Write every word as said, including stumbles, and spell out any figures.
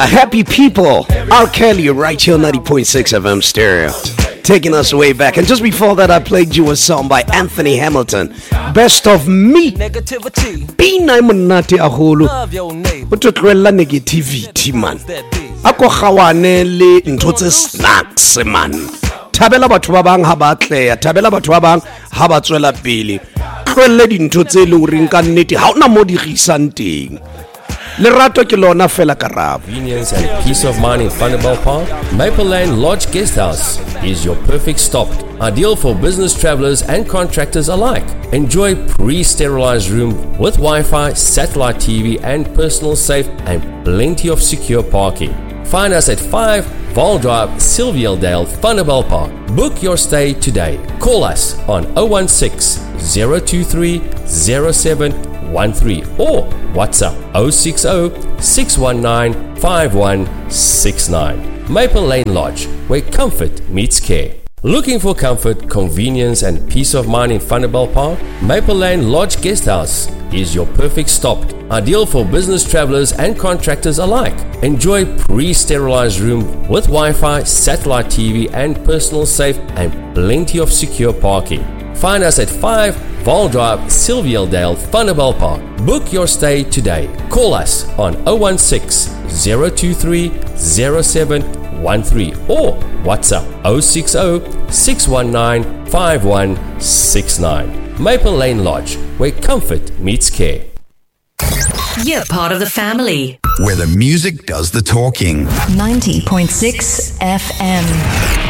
Happy people, R. Kelly right here on ninety point six F M stereo, taking us way back. And just before that, I played you a song by Anthony Hamilton, Best of Me. Pina monate aholo o tlotlwella negativity man, a go gawane le ntho tse snacks man. Thabela batho ba bang ha ba tleya, thabela batho ba bang ha ba tswela pele, tlwelle dintho tse le reng ka nnete ha ona mo di gisang teng. Convenience and peace of mind in Thunderball Park. Maple Lane Lodge Guest House is your perfect stop. Ideal for business travelers and contractors alike. Enjoy pre-sterilized room with Wi-Fi, satellite T V and personal safe and plenty of secure parking. Find us at five Val Drive, Sylvialdale, Thunderball Park. Book your stay today. Call us on zero one six, zero two three, zero seven one three or WhatsApp zero six zero, six one nine, five one six nine. Maple Lane Lodge, where comfort meets care. Looking for comfort, convenience and peace of mind in Thunderball Park? Maple Lane Lodge Guest House is your perfect stop. Ideal for business travelers and contractors alike. Enjoy pre-sterilized room with Wi-Fi, satellite T V and personal safe and plenty of secure parking. Find us at five Val Drive, Sylvialdale, Thunderball Park. Book your stay today. Call us on zero one six, zero two three, zero seven one three or WhatsApp zero six zero, six one nine, five one six nine. Maple Lane Lodge, where comfort meets care. You're part of the family, where the music does the talking. ninety point six F M.